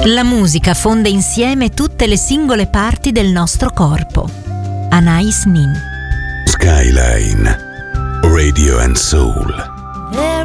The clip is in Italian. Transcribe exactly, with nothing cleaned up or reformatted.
La musica fonde insieme tutte le singole parti del nostro corpo. Anais Nin. Skyline Radio and Soul. There